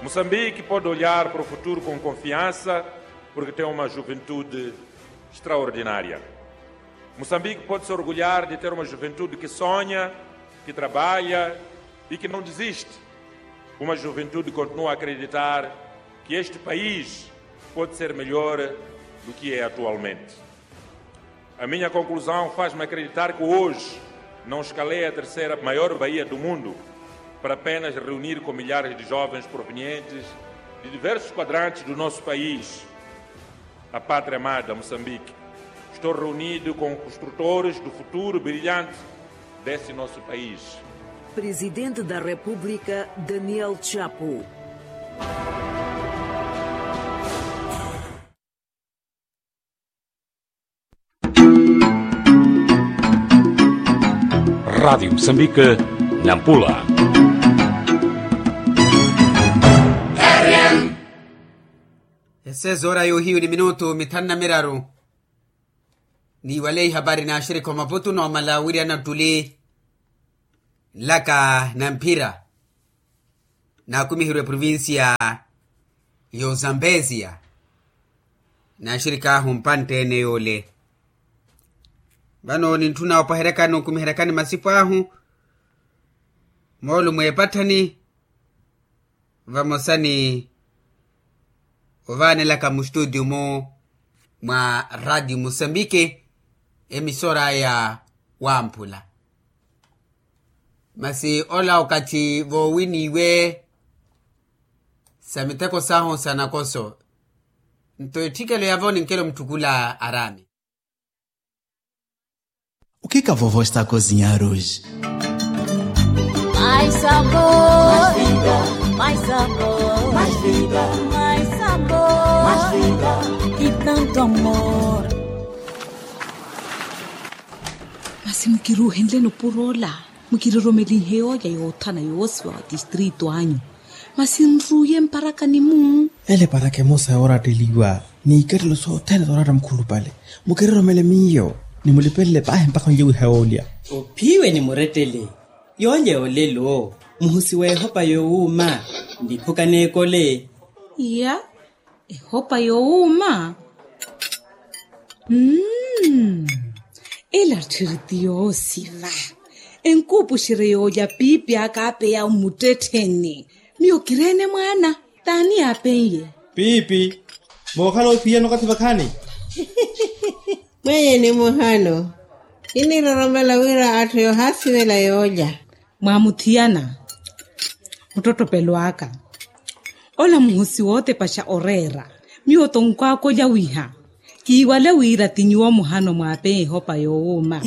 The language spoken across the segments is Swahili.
Moçambique pode olhar para o futuro com confiança porque tem uma juventude extraordinária. Moçambique pode se orgulhar de ter uma juventude que sonha, que trabalha e que não desiste. Uma juventude que continua a acreditar que este país pode ser melhor do que é atualmente. A minha conclusão faz-me acreditar que hoje não escalei a terceira maior baía do mundo para apenas reunir com milhares de jovens provenientes de diversos quadrantes do nosso país, a pátria amada Moçambique. Estou reunido com construtores do futuro brilhante desse nosso país. Presidente da República, Daniel Chapo. Rádio Moçambique, Nampula. Sasa yo hiyo ni minuto mitano miraru ni walei habari na shirika maputo na Malawi na tuli laka na mpira na kumihirwe provincia yo Zambezia na shirika humpante ne yole bano ni tuna opaherekano kumiherekani masipo ahu molu mwepatani vamosani ovane laka mu studio mo mwa Radio Moçambique emisora ya Wampula masi ola wakati vo winiwe samiteko saho sana koso ntoetikelo yavoni nkelo mtukula arame. O que a vovó está a cozinhar hoje? Mais sabor, mais vida, mais sabor, mais vida, mais sabor, mais vida e tanto amor. Mas mukiruhendle no purola, mukiromeli heoya yotana yoswa distrito anyo. Mas nruye mparaka ni mu. Ele para que moça ora deliwa. Ni kerlo so tena dora mkhulu pale. Mukiromele miyo. Ni mulipele pahe mpaka njewe haolia. Upiwe ni muretele. Yonye olelo. Muhusiwe hopa yo uma. Ndipuka nekole. Ya? Hopa yo uma? Ela tiritiyo siva. Enkupu shireyo ya pipi akape ya umuteteni. Miyo kirene mwana. Tani apenye. Pipi. Mokalo pia no katibakani. Mwenye ni muhano. Ini roromela wira atu yo hasi wela yoja. Mwamutiana. Mtoto peluaka. Ola muhusi wote pasha orera. Miyoto nkwako ya wiha. Kiwale wira tinyuwa muhano mwape hopa yo uma.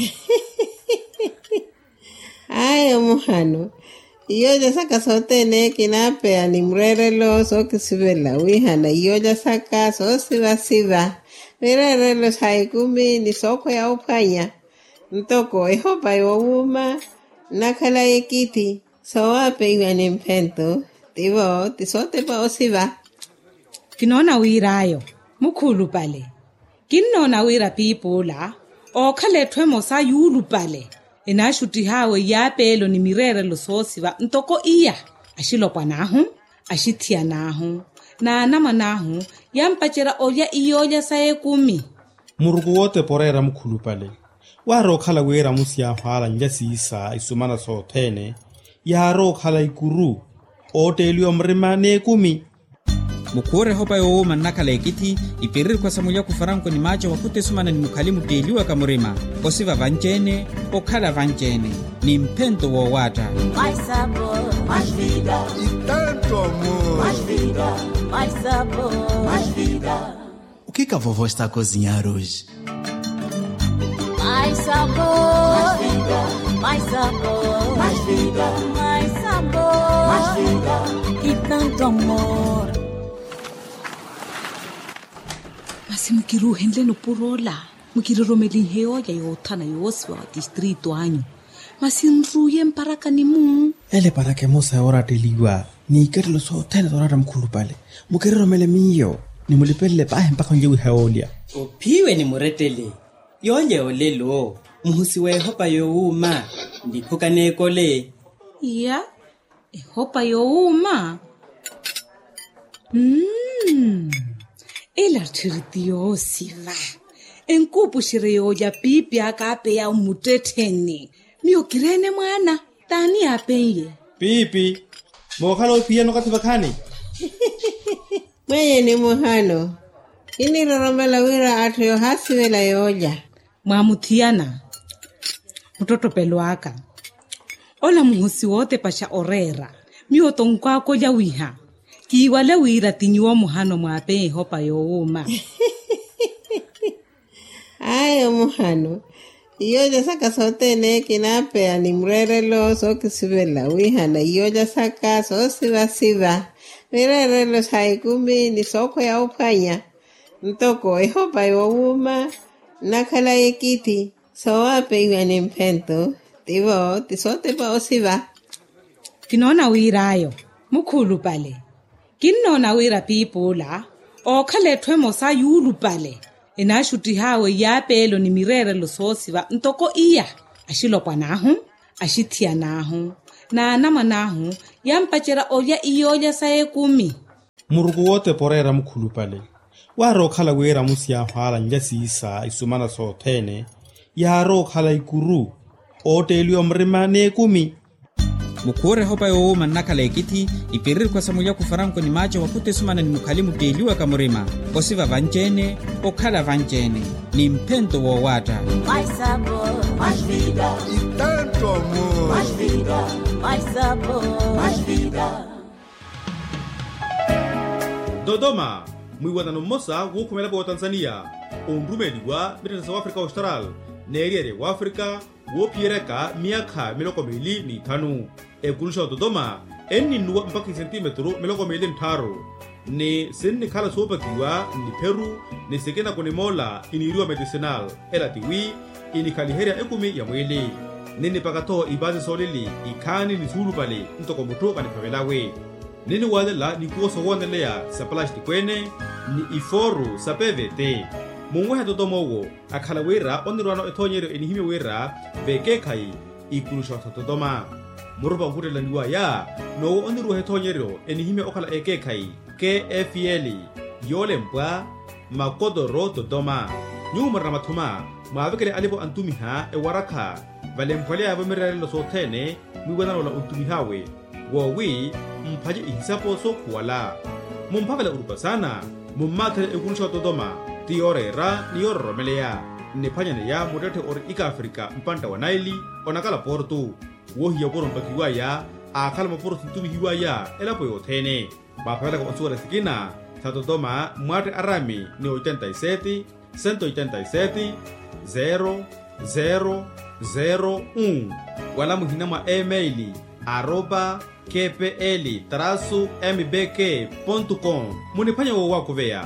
Ayo muhano. Iyoja saka sote ne kinape animrerelo so kisibela wiha na iyoja saka so siva. Mirere los haikumi ni soko ya upanya. Ntoko ehopa yo uma. Nakala ekiti. So wape iwa ni mpento. Tivo, tisote pa osiva. Kinona wira ayo. Mukulu pale. Kinona wira pipola. O kale twemo sa yulu pale. Inashuti hawe yapelo ni mirere los osiva. Ntoko iya. Ashilopa nahu. Ashitia nahu. Na nama nahu. Yampachera oya iyoja sae kumi. Murugu wote porera mkhulu pale. Waro khala wera musia hala njasi isa isumana so tene. Yaro khala ikuru. Ote ilio mrima ne kumi. Mukure hopa yo uma nakala ekiti. Ipirir kwa samulia kufaranko ni maja wakute sumana ni mukalimu teliwa kamurima. Osiva vanjene, okala vanjene. Ni mpento wa wata. Mais sabor, mais vida E tanto amor. mais vida, mais sabor, mais vida. O que a vovó está a cozinhar hoje? Mais sabor, mais vida, mais sabor, mais vida, mais sabor, mais vida e tanto amor. Mas mukiruhendle no purola. Mukiromeli heoya yotana yoswa distrito anyo. Mas nruye mparaka ni mu. Ele para que moça ora deliwa. Ni kerlo so tena dora mkhulu pale. Mukiromele miyo. Ni mulipele pahe mpaka njewe haolia. Upiwe ni muretele. Yonye olelo. Muhusiwe hopa yo uma. Ndipuka nekole. Ya? Hopa yo uma? Ela tiritiyo siva. Enkupu shireyo ya pipi akape ya umuteteni. Miyo kirene mwana. Tani apenye. Pipi. Mokhala upia no kati bakani. Mwenye ni muhano. Ini roromela wira atu yo hasi wela yoja. Mwamutiana. Mtoto peluaka. Ola muhusi wote pasha orera. Miyo tongkwa koja wiha. Kiwale wira tinyuwa muhano mwape hopa youma. Ayo muhano. Iyoja saka sotene kinape animrerelo so kisibela wihana. Iyoja saka so siva. Mirerelo saikumi ni soko ya upanya. Ntoko hopa youma. Nakala yekiti. So wape iwa ni mpento. Tivo tisote pa osiva. Kinona wirayo. Mukulu pale. Kinona wira pipola. Okale twemo sa yulu pale. Inashuti hawe ya pelo ni mirere lusosiva. Ntoko iya. Ashilopwa nahu. Ashitia nahu. Na anama nahu. Yampachera oya iyoja sae kumi. Murugu wote porera mkulu pale. Waro khala wera musia hala njasi isa isumana sotene. Yaro khala ikuru. Ote ilio mrima ne kumi. Mukure hopa yo manakala ekiti ipirir kwa samuya kufaranko ni macho wakute sumana ni mukalimu teliwa kamurima osiva vanjene okhala vanjene ni mpento wa wata mais sabor, mais vida e tanto amor, mais vida, mais sabor, mais vida. Dodoma mwiwatano mosa wukumela wa Tanzania ondumeli wa Bitanza wa Afrika Austral neriere wa Afrika wopiereka miaka miloko mili ni tanu ekulusha Dodoma eni nuwa mpaki centimetro miloko mili mtaro ni sinni kala sopa kiwa ni Peru ni sekena kone mola iniriwa medicinal elatiwi ini kaliheria ekumi ya mwili nini pakato ibazi solili ikani ni suru pale ntoko mutu kanipavelawe nini wadela ni kuoso wanelea sa plastic kwene ni iforu sa PVT mungweha Dodoma uwo akhala wera onirwano ethonyero enihime wera vekekai ikulusha Dodoma murupa ukutela ndiwa ya no onirwa ethonyero enihime okhala ekekai KFL yolempwa makodoro Dodoma nyumara mathuma mwavekele alipo antumiha ewaraka valempwale abo mirerelo sotene mwiwanano la untumihawe wowi mphaje ihisapo sokuwala mumphavela urupa sana mummathele ekulusha Dodoma tiorera niyororomelea niphanyane ya mutete ori ika Afrika mpanta wa Naili onakala portu wohiya poro mpakiwaya akhala maporo sintumihiwaya elapo yothene maphavela kwa onsuwala sikina sa Dodoma mwate arami ni 87 187 0001 wala muhina mwa emaili @kpl-mbk.com muniphanya wo wako veya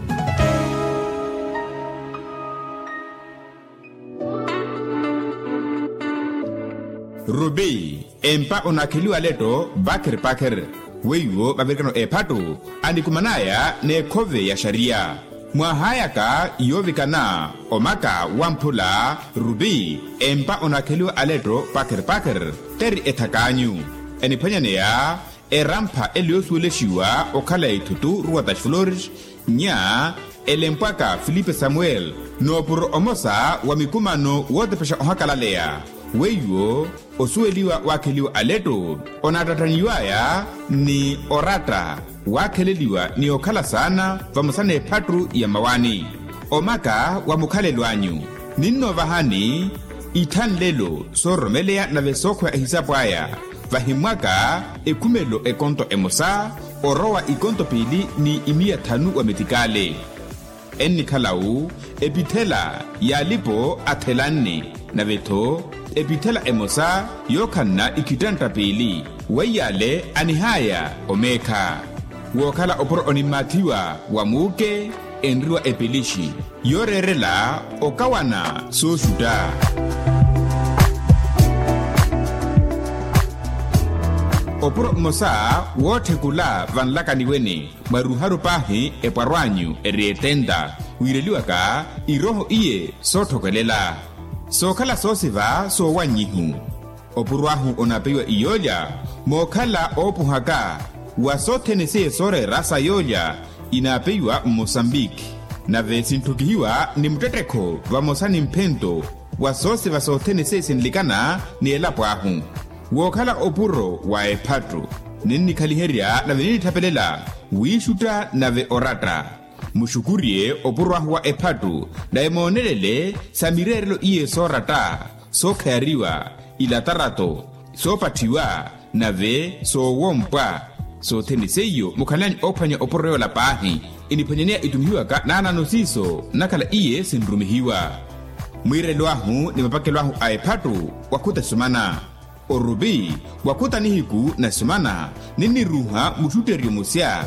Rubi empa onakiliwa leto bakir pakir weyo babirikano epato andikumanaya ne kove ya sharia mwahayaka yovikana omaka wampula Rubi empa onakiliwa aleto pakir teri etakanyu enipanyaneya erampa eliosueleshiwa okala itutu ruwatash flores nya elempaka Filipe Samuel nopur omosa wa mikumano wote pesha ohakalalea weyo osueliwa wakeliwa aleto onatataniwaya ni orata wakeleliwa ni okala sana vamusane patru ya mawani omaka wa mukhalelwanyu ninno vahani ithan lelo soromelea na vesokho ya hisapo aya vahimwaka ekumelo ekonto emosa orowa ikonto pili ni imia thanu wa metikale ennikhalau epithela yalipo athelani na vetho epithela emosa yokhanna ikitanta pili weyale anihaya omekha wokhala oporo onimathiwa wamuke enriwa epilishi yorerela okawana sosuta oporo mosa wothekula vanlakaniwene maruharu pahi epwarwanyu erietenda wireliwaka iroho iye sothokelela sokhala sosiva sowanyihu opurwahu onapewa iyolya mokhala opuhaka wasothenese sorera sayolya inapeiwa Mosambiki nave sintukihiwa ni mtetekho vamosani mphento wasose vasothenese sinlikana ni elapwahu wokhala opuro wa ephatu ninnikhaliherya nave ninithapelela wiishuta nave orata mushukurie opuro ahu wa ephatu daemoonelele samirerelo iye sorata sokhayariwa ilatarato sopathiwa nave sowompwa sotheniseyo mukhalani ophwanya opuro la pahi iniphwanyanea itumihiwaka naananosiso nakhala iye sinrumihiwa mwirelo ahu ni mapakelo ahu a ephatu wakhuta sumana orubi wakhuta nihiku na sumana niniruha muthuteryo musya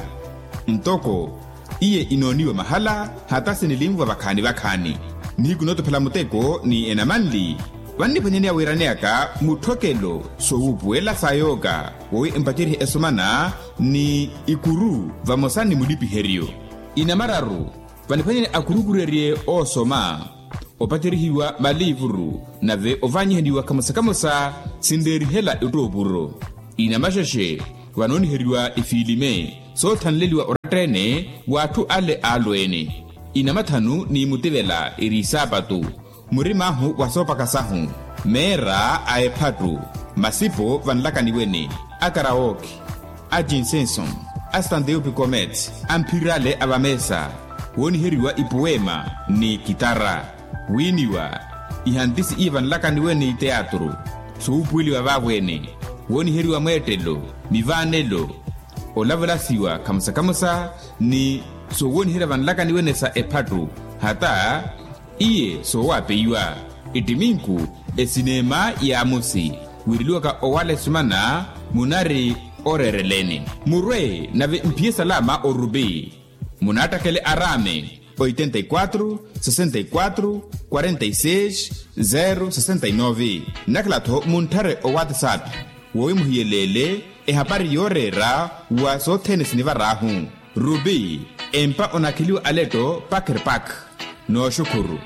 ntoko iye inooniwa mahala hata sinilimvwa vakhani nihiku notophela muteko ni enamanli vanniphwanyanea wiraneaka muthokelo sowupuela sayoka wowi empatirihi esumana ni ikuru vamosani mulipiheryo inamararu vaniphwanyane akurukurerye osoma opatirihiwa malivuru nave ovanyihaniwa kamosa sinderihela itopuro inamasheshe vanoniheriwa ifilime sothanleliwa oratene wathu ale alwene inamathanu ni mutevela irisapatu murimahu wasopakasahu mera a ephatu masipo vanlakaniwene akaraoke ajinsenson astandeu picomet ampirale avamesa woniheriwa ipoema ni kitara winiwa ihandisi iye vanlakaniwene iteatro soupwiliwa vavwene woniheriwa mwetelo mivanelo olavelasiwa kamusa ni sowonihera vanlakaniwene sa ephatu hata iye sowapeiwa itiminku esinema ya amosi wiriliwaka owale sumana munari orerelene murwe nave mpie salama orubi munatakele arame 84 64 46 069 naklatho munthare o WhatsApp wowi muhiyelele ehapari yorera wa sothenesi varahu rubi empa onakhiliwa aleto pakirpak no shukuru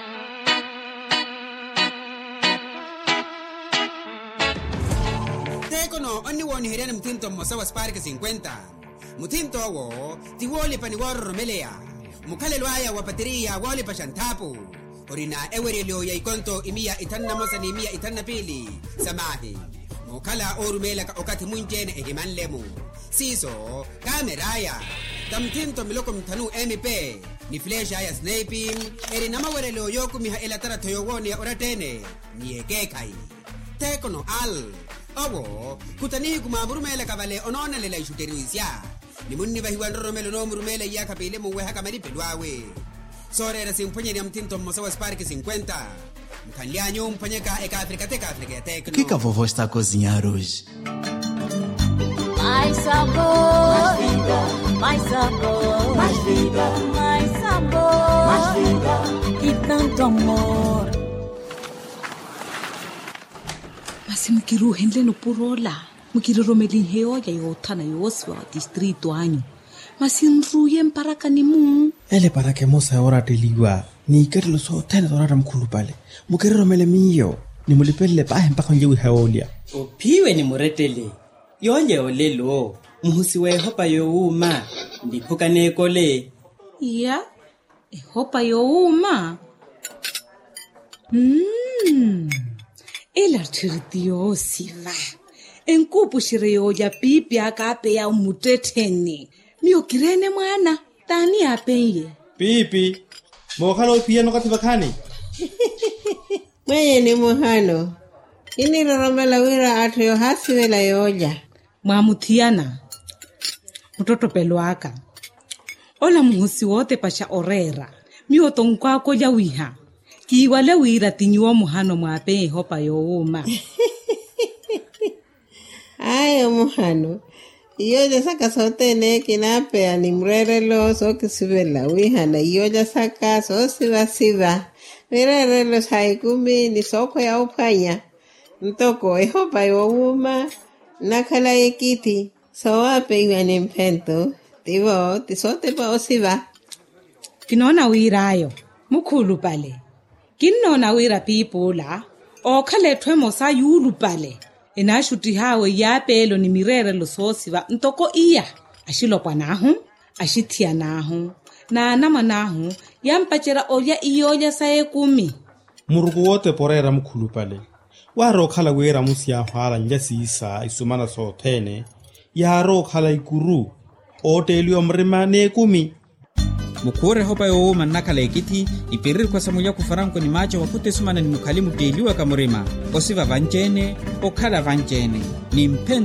tekono onni woni herene mtinto mosa wa Spark 50 mutinto wo tiwole pani warromelea mukhalelwaya wa bateria wole pashantapu orina ewerelyo ya ikonto imia itanna mosa ni imia itanna pili samahi mukhala orumela ka okati munjene ehimanlemu siso kameraya tamtinto miloko mthanu MP ni flesha ya sniping eri namawerelyo yokumiha elatara toyowoni ya oratene ni ekekai tekono al owo kutanihi kumamurumela kavale ononelela ishuteriwisya nimunni vahiwa nroromelo nomurumela iyakapile muweha kamalipelwawe sorera simphonyeni ya mtinto mmosa wa Spark 50 mkhanlianyo mphonyeka eka Afrika ya Tecno. O que a vovó está a cozinhar hoje? Mais sabor, mais vida, mais sabor, mais vida, mais sabor, mais vida e tanto amor. Masi mkiruhenle no purola mukiroromeli heoya yothana yoswa distrito anyu masi nruye mparaka ni mu ele para que mosa ora teliwa ni kerlo so tena dorara mkhulu pale mukiroromele miyo ni mulipelle pahe mpaka njewi haolia ophiwe ni muretele yonye olelo muhusi wehopa youma ndiphukane kole ya ehopa youma ela tiritiyo siva enkupu shireyo ya pipi akape ya umuteteni miyo kirene mwana tani apeye pipi mohano opia no kati bakani mwenye ni mohano ini roromela wira atu hasi wela yoja mwamuthiana mtoto pelwaka ola muhusi wote pasha orera miyo tonkwako ya wiha kiwale wira tinyuwa muhano mwape hopa youma ayo muhano iyoja saka sotene kinapea ni mrerelo so kisibela wihana iyoja saka so siva mrerelo saikumi ni soko ya upanya ntoko ehopa youma nakala ekiti so wape iwa ni mpento tivo tisote pa osiva kinona wirayo mukhulu pale kinona wira pipula okhalethwe mosa yulu pale enashuti hawe yapelo ni mirere lusosiva ntoko iya ashilopwa nahu ashithia nahu na anama nahu yampachera olya iyoja saye 10 muruku wote porera mkhulupale waro khala wera musia hwala njasiisa isumana sothene yaro khala ikuru otelio mrima ne 10 mukhure hopa yo manakala ekiti ipirir kwa samuya kufaranko ni macho wakute sumana ni mukhali muteliwa kamurima osiva vanjene okhala vanjene ni mpento